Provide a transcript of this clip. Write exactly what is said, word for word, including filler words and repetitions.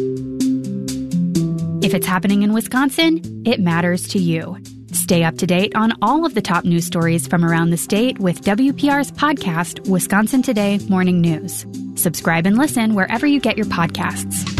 If it's happening in Wisconsin, it matters to you. Stay up to date on all of the top news stories from around the state with W P R's podcast, Wisconsin Today Morning News. Subscribe and listen wherever you get your podcasts.